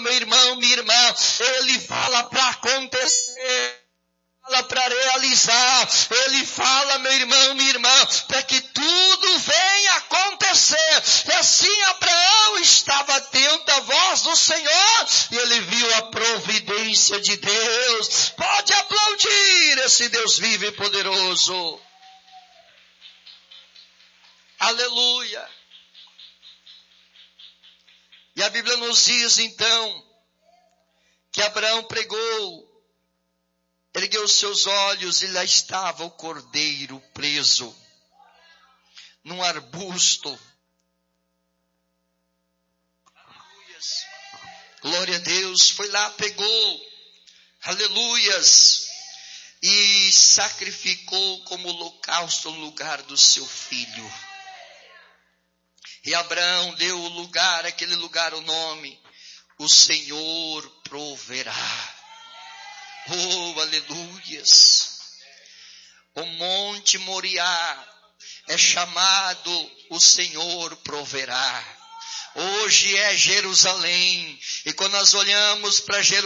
meu irmão, minha irmã, Ele fala para acontecer, fala para realizar, Ele fala, meu irmão, minha irmã, para que tudo venha acontecer. E assim Abraão estava atento à voz do Senhor, e ele viu a providência de Deus. Pode aplaudir esse Deus vivo e poderoso. Aleluia. E a Bíblia nos diz então, que Abraão pregou, ergueu os seus olhos e lá estava o cordeiro preso num arbusto. Aleluias. Glória a Deus. Foi lá, pegou, aleluias, e sacrificou como holocausto no lugar do seu filho. E Abraão deu o lugar, aquele lugar, o nome, o Senhor proverá. Oh, aleluias. O Monte Moriá é chamado o Senhor proverá. Hoje é Jerusalém. E quando nós olhamos para Jerusalém,